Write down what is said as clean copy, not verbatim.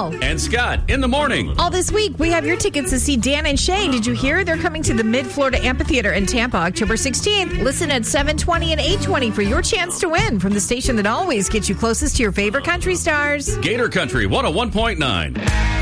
Janelle. And Scott in the morning. All this week, we have your tickets to see Dan and Shay. Did you hear? They're coming to the Mid-Florida Amphitheater in Tampa, October 16th. Listen at 7:20 and 8:20 for your chance to win from the station that always gets you closest to your favorite country stars. Gator Country 101.9.